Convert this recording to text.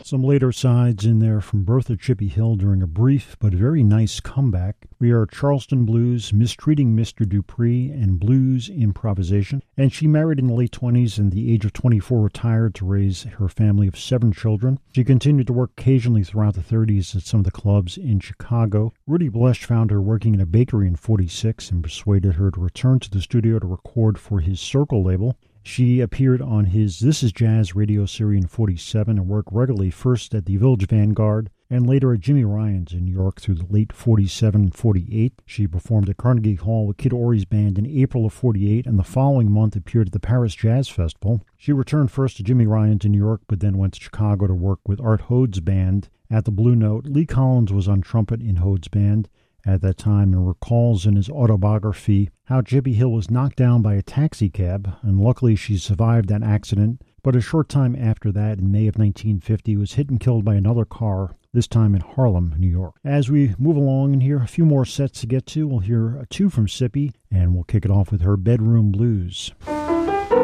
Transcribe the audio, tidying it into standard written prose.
Some later sides in there from Bertha Chippy Hill during a brief but very nice comeback. We are Charleston Blues, Mistreating Mr. Dupree, and Blues Improvisation. And she married in the late 20s and at the age of 24 retired to raise her family of 7 children. She continued to work occasionally throughout the 30s at some of the clubs in Chicago. Rudy Blesh found her working in a bakery in 46 and persuaded her to return to the studio to record for his Circle label. She appeared on his This Is Jazz radio series in 47 and worked regularly first at the Village Vanguard and later at Jimmy Ryan's in New York through the late 47 and 48. She performed at Carnegie Hall with Kid Ory's band in April of 48 and the following month appeared at the Paris Jazz Festival. She returned first to Jimmy Ryan's in New York but then went to Chicago to work with Art Hode's band at the Blue Note. Lee Collins was on trumpet in Hode's band at that time and recalls in his autobiography how Chippy Hill was knocked down by a taxi cab, and luckily she survived that accident, but a short time after that, in May of 1950, was hit and killed by another car, this time in Harlem, New York. As we move along in here, a few more sets to get to. We'll hear 2 from Sippy, and we'll kick it off with her Bedroom Blues.